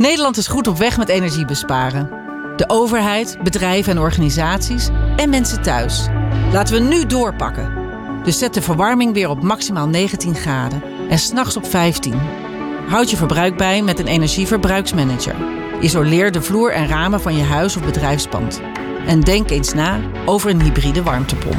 Nederland is goed op weg met energie besparen. De overheid, bedrijven en organisaties en mensen thuis. Laten we nu doorpakken. Dus zet de verwarming weer op maximaal 19 graden en 's nachts op 15. Houd je verbruik bij met een energieverbruiksmanager. Isoleer de vloer en ramen van je huis of bedrijfspand. En denk eens na over een hybride warmtepomp.